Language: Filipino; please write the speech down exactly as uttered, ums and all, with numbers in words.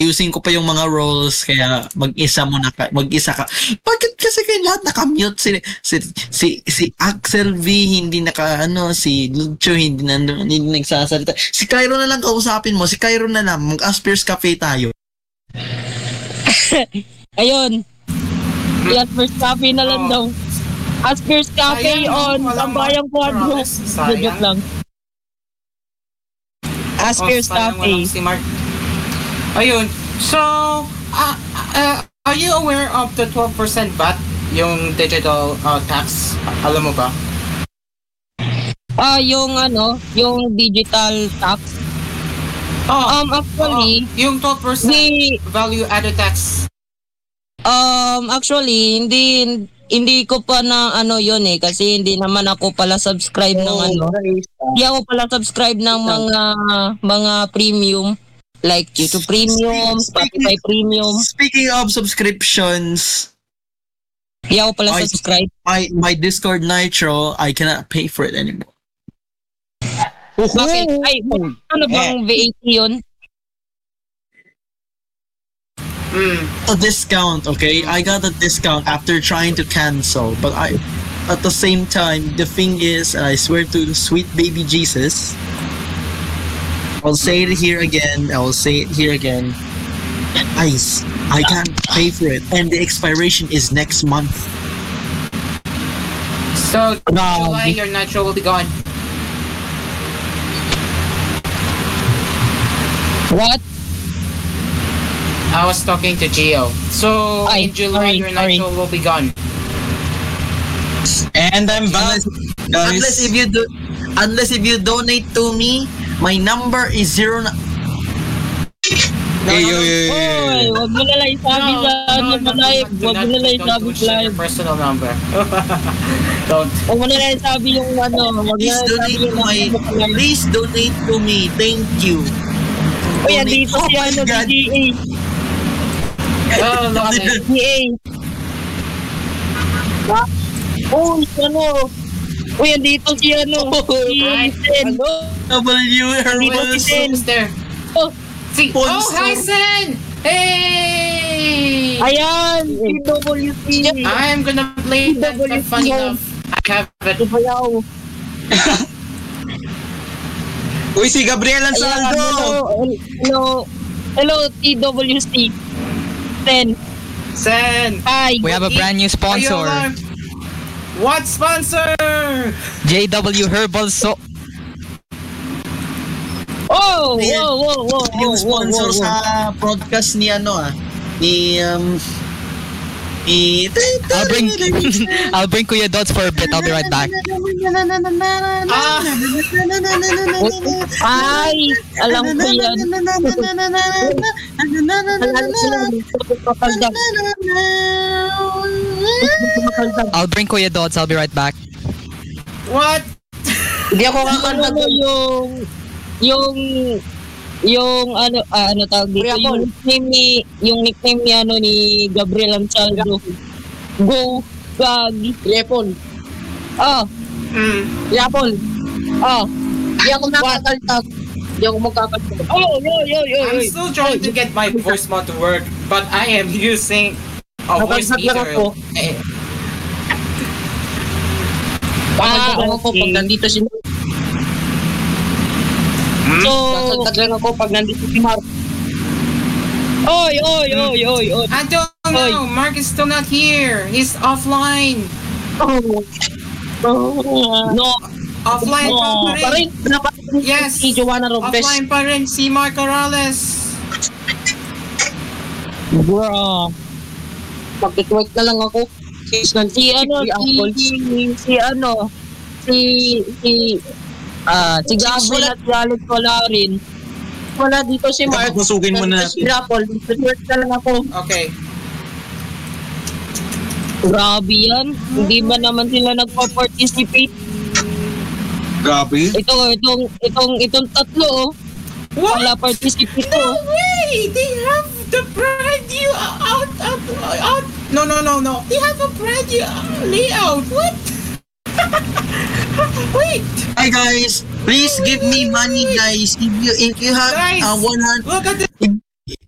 ayusin ko pa yung mga roles, kaya mag-isa mo na ka, mag-isa ka. Bakit kasi kayo lahat naka-mute? Si, si, si, si Axel V, hindi naka, ano, si Lucho, hindi na, hindi nagsasalita. Si Cairo na lang kausapin mo, si Cairo na lang, mag-Aspers Cafe tayo. Ayun. Si Aspers Cafe na lang oh. daw. Aspers Cafe on Tambayang Quadro. Joke lang. Aspers oh, Cafe. Si Mark. Ayun. So, uh, uh, are you aware of the twelve percent V A T? Yung digital uh, tax? Alam mo ba? Ah, uh, yung ano, yung digital tax. Oh, um, actually, oh, yung twelve percent we, value added tax. Um, actually, hindi hindi ko pa na ano yun eh kasi hindi naman ako pala subscribe oh, ng ano. Hindi ako pala subscribe ng mga mga premium like YouTube Premium, Spotify Premium. Speaking of subscriptions, hindi ako pala my, subscribe. My my Discord Nitro, I cannot pay for it anymore. Bakit? Ay, ano bang V A T yun? Mm. A discount, okay? I got a discount after trying to cancel, but I, at the same time, the thing is, and I swear to the sweet baby Jesus, I'll say it here again, I will say it here again, guys, I can't pay for it, and the expiration is next month. So, no. July, your Nitro will be gone. What? I was talking to Gio. So, Ay, in July, sorry, your Nitro will be gone. And I'm back. Unless if you do, unless if you donate to me, my number is zero. Na- no, hey, no, yo, yo, yo, yo. Oy, wag mo na lang isabi sa ano na live. Wag mo na lang isabi sa live. Personal number. Don't. Wag mo na lang isabi yung ano. Please donate to my. Please donate to me. Thank you. Uy, andito si ano, D G A. Oh, no, D G A. Uy, ano? Uy, andito si ano, si Sen. W, Andito si Sen. Oh, si, oh, hi Sen! Hey! Ayan, si W C. I'm gonna play that, that funny enough. I have it. Uy, si Gabriel Ansaldo! Hello, hello, hello, T W C. Sen. Sen. Hi. We have a brand new sponsor. What sponsor? J W Herbal So. Oh, whoa, whoa, whoa, whoa. Yung sponsor whoa, whoa, whoa. sa podcast ni ano ah, ni um, ni... I'll bring, I'll bring Kuya Dots for a bit. I'll be right back. Ah. Ay, alam ko yan. I'll bring Kuya Dots. I'll be right back. What? Hindi ako kakanta mo yung yung yung ano ah, ano tawag dito yung nickname ni yung nickname ni ano ni Gabriel Ansaldo. Go Gagi Yapon. Oh. Mm. Yapon. Oh. Di ako makakaltag. Di ako magkakaltag. Oh, yo, yo, yo. I'm still trying to get my voice mod to work, but I am using a voice meter. Eh. Ah, ako po pag nandito si Hmm? So, sasagtag lang ako pag nandito si Mark. Oy, oy, oy, oy, oy. I don't know. Mark is still not here. He's offline. Oh. Oh. No. Offline no. pa rin. Yes. Si Joanna Robles. Offline pa rin si Mark Corrales. Bro. Pag-twerk na lang ako. Si, si ano, si, si, si ano, si, si, ah, si Gabriel at si Alex wala rin. Wala dito si Mark. Papasukin mo na natin. Si Rapol, twerk na lang ako. Okay. Grabe yan. Hindi ba naman sila nagpa-participate? Grabe. Ito, itong, itong, itong tatlo, oh. What? Wala participate No oh. way! They have the brand new out, out, out. No, no, no, no. They have a brand new layout. What? Wait. Hi guys, please give me money, guys. If you if you have Guys, uh, one hundred, look at this. if